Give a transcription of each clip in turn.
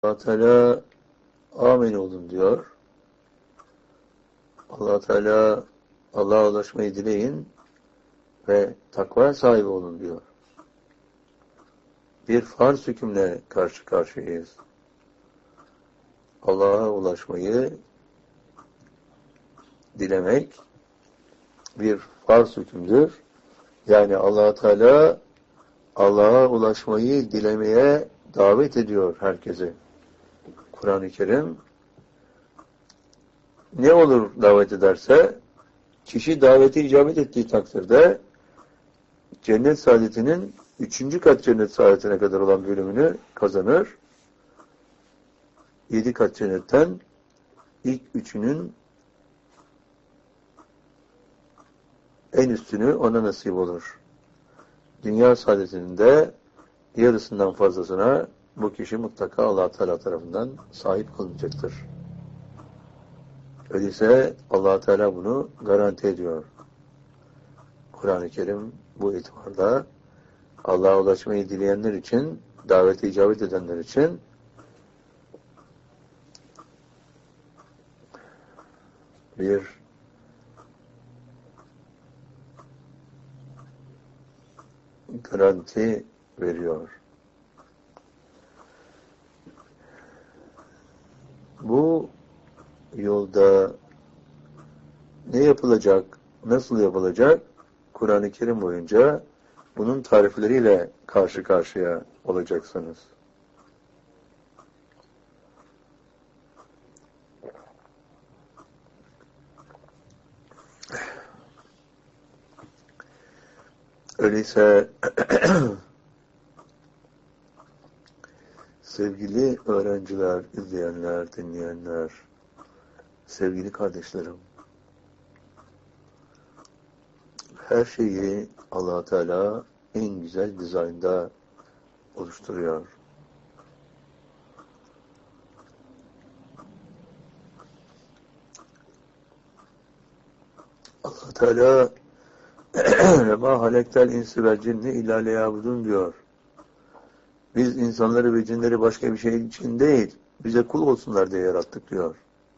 Allah Teala amin olun diyor. Allah Teala Allah'a ulaşmayı dileyin ve takva sahibi olun diyor. Bir farz hükümle karşı karşıyayız. Allah'a ulaşmayı dilemek bir farz hükümdür. Yani Allah Teala Allah'a ulaşmayı dilemeye davet ediyor herkese. Kur'an-ı Kerim ne olur davet ederse, kişi davete icabet ettiği takdirde cennet saadetinin 3. kat cennet saadetine kadar olan bölümünü kazanır. 7 kat cennetten ilk 3'ünün en üstünü ona nasip olur. Dünya saadetinin de yarısından fazlasına bu kişi mutlaka Allah Teala tarafından sahip kılınacaktır. Öyleyse Allah Teala bunu garanti ediyor. Kur'an-ı Kerim bu itibarda Allah'a ulaşmayı dileyenler için, davete icabet edenler için bir garanti veriyor. Bu yolda ne yapılacak, nasıl yapılacak? Kur'an-ı Kerim boyunca bunun tarifleriyle karşı karşıya olacaksınız. Öyleyse sevgili öğrenciler, izleyenler, dinleyenler, sevgili kardeşlerim, her şeyi Allah Teala en güzel dizaynda oluşturuyor. Allah Teala "Ve halektel insi vel cinni illa liyabudun" diyor. Biz insanları ve cinleri başka bir şey için değil, bize kul olsunlar diye yarattık diyor.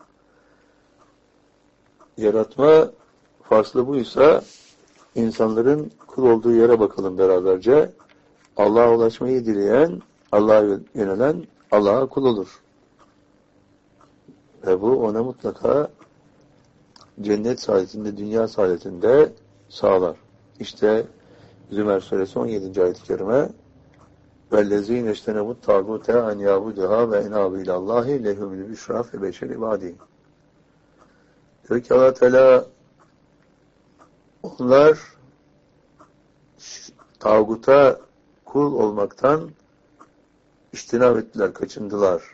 Yaratma faslı buysa insanların kul olduğu yere bakalım beraberce. Allah'a ulaşmayı dileyen, Allah'a yönelen Allah'a kul olur. Ve bu ona mutlaka cennet saadetinde, dünya saadetinde sağlar. İşte Zümer suresi 17. ayet-i kerime وَالَّذ۪ينَ اجْتَنَبُوا الطَّاغُوتَ اَنْ يَعْبُدُهَا وَاِنَابُوا اِلَى اللّٰهِ لَهُمُ الْبُشْرَى فَبَشِّرْ عِبَادِهِ. Diyor ki Allah Teala, onlar tağuta kul olmaktan içtinab ettiler, kaçındılar.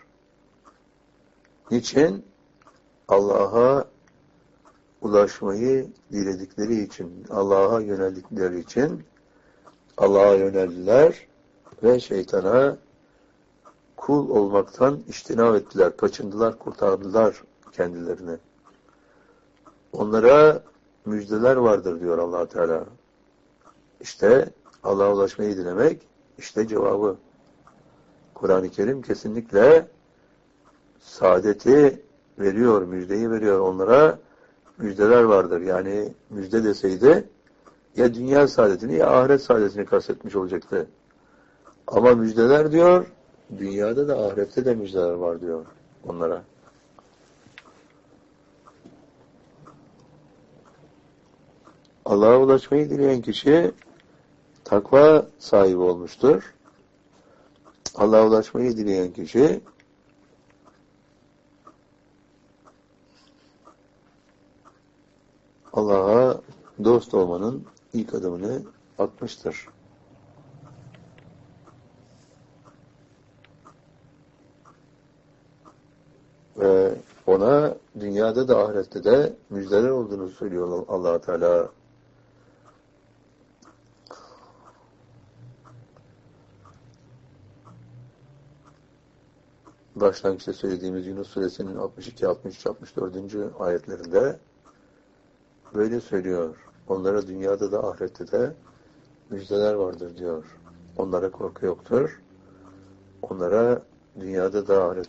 Niçin? Allah'a ulaşmayı diledikleri için, Allah'a yöneldikleri için Allah'a yöneldiler ve şeytana kul olmaktan içtinab ettiler, kaçındılar, kurtardılar kendilerini. Onlara müjdeler vardır diyor Allah Teala. İşte Allah'a ulaşmayı dilemek, işte cevabı. Kur'an-ı Kerim kesinlikle saadeti veriyor, müjdeyi veriyor. Onlara müjdeler vardır. Yani müjde deseydi ya dünya saadetini ya ahiret saadetini kastetmiş olacaktı. Ama müjdeler diyor, dünyada da ahirette de müjdeler var diyor onlara. Allah'a ulaşmayı dileyen kişi takva sahibi olmuştur. Allah'a ulaşmayı dileyen kişi Allah'a dost olmanın ilk adımını atmıştır. Ve ona dünyada da ahirette de müjdeler olduğunu söylüyor Allah Teala. Başlangıçta söylediğimiz Yunus Suresinin 62, 63, 64. ayetlerinde böyle söylüyor. Onlara dünyada da ahirette de müjdeler vardır diyor. Onlara korku yoktur. Onlara dünyada da ahirette